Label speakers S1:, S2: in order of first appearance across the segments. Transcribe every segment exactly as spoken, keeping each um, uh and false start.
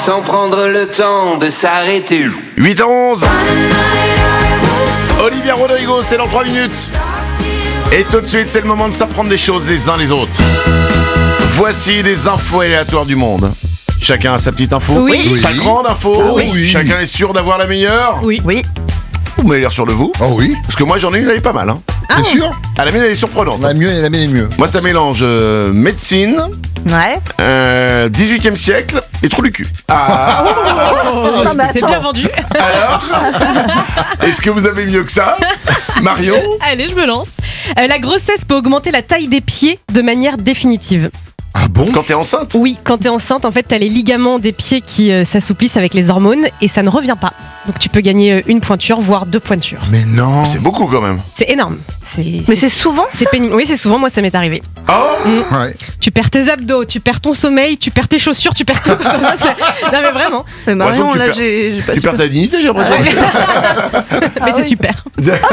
S1: sans prendre le temps de s'arrêter.
S2: huit à onze. Olivia Rodrigo, c'est dans trois minutes. Et tout de suite, c'est le moment de s'apprendre des choses les uns les autres. Voici les infos aléatoires du monde. Chacun a sa petite info.
S3: Oui.
S2: Sa grande info.
S4: Ah oui.
S2: Chacun est sûr d'avoir la meilleure.
S3: Oui. Oui.
S2: Vous m'avez l'air sûr de vous.
S4: Oh oui,
S2: Parce que moi, j'en ai une, elle est pas mal. Hein.
S4: c'est sûr.
S2: Ah, la mienne, elle est surprenante.
S4: La mieux, la mienne est mieux.
S2: Moi, ça mélange euh, médecine,
S3: Ouais.
S2: euh, dix-huitième siècle et trou du cul. Ah,
S3: Oh,
S5: Non, mais
S3: c'est
S5: attends.
S3: bien vendu.
S2: alors est-ce que vous avez mieux que ça, Marion?
S3: Allez, je me lance. Euh, la grossesse peut augmenter la taille des pieds de manière définitive.
S4: Ah bon?
S2: Quand t'es enceinte?
S3: Oui, quand t'es enceinte, en fait, t'as les ligaments des pieds qui euh, s'assouplissent avec les hormones et ça ne revient pas. Donc tu peux gagner euh, une pointure, voire deux pointures.
S4: Mais non.
S2: C'est beaucoup quand même.
S3: C'est énorme. C'est,
S5: Mais c'est souvent
S3: c'est pénible. Oui, c'est souvent, moi, ça m'est arrivé.
S2: Oh,
S4: Ouais.
S3: Tu perds tes abdos, tu perds ton sommeil, tu perds tes chaussures, tu perds tout. Ça, c'est- non, mais vraiment.
S5: Mais Marion,
S2: tu
S5: là,
S2: perds-
S5: j'ai j'ai pas
S2: tu
S5: su.
S2: perds ta dignité, j'ai l'impression.
S3: mais c'est
S5: oui.
S3: super.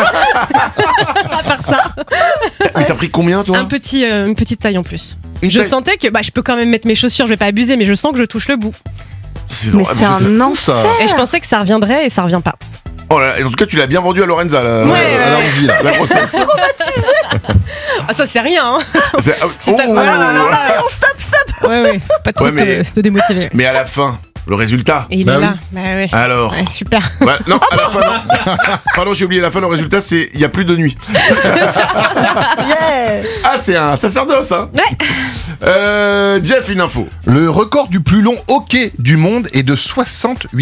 S3: À part ça,
S2: Mais t'as pris combien, toi?
S3: un petit, euh, une petite taille en plus.
S2: Une
S3: Je
S2: taille-
S3: sentais que bah, je peux quand même mettre mes chaussures, je vais pas abuser, mais je sens que je touche le bout.
S2: C'est
S5: Mais
S2: drôle.
S5: c'est
S2: Ah,
S5: un
S2: mais
S4: Fou,
S5: enfer.
S4: ça.
S3: Et je pensais que ça reviendrait et ça revient pas.
S2: Oh là, et en tout cas, tu l'as bien vendu à Lorenza, là.
S3: Ouais,
S2: Euh,
S3: ouais,
S2: la
S3: ouais.
S2: envie, là, la grossesse.
S3: Ah, ça c'est rien, hein.
S2: C'est- ah,
S3: Si t'as-
S2: oh,
S3: voilà, là, là,
S2: là.
S3: Ouais, ouais, pas trop
S2: Ouais, mais-
S3: te, te démotiver.
S2: Mais à la fin, le résultat.
S3: Et il
S4: Bah
S3: est
S4: oui.
S3: là. Bah ouais.
S2: Alors.
S3: Ouais, super.
S2: Ouais, non, à la fin, non. Pardon, j'ai oublié la fin. Le résultat, c'est il y a plus de nuit.
S5: Yeah.
S2: Ah, c'est un sacerdoce, hein.
S3: Ouais.
S2: Euh, Jeff, une info.
S4: Le record du plus long hockey du monde est de soixante-huit